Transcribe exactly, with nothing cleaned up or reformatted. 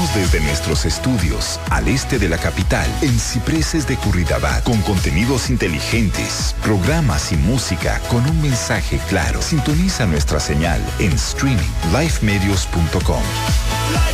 Transmitimos desde nuestros estudios al este de la capital, en Cipreses de Curridabat, con contenidos inteligentes, programas y música con un mensaje claro. Sintoniza nuestra señal en streaming lifemedios punto com.